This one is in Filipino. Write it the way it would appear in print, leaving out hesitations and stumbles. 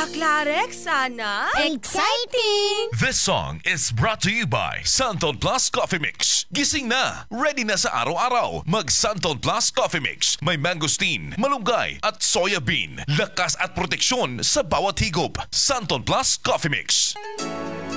Baklarex, sana? Exciting! This song is brought to you by Santon Plus Coffee Mix. Gising na, ready na sa araw-araw. Mag Santon Plus Coffee Mix. May mangosteen, malunggay at soya bean. Lakas at proteksyon sa bawat higop. Santon Plus Coffee Mix.